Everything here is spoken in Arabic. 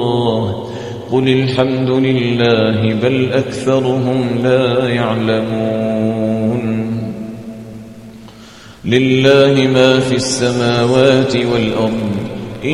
قل الحمد لله بل أكثرهم لا يعلمون لله ما في السماوات والأرض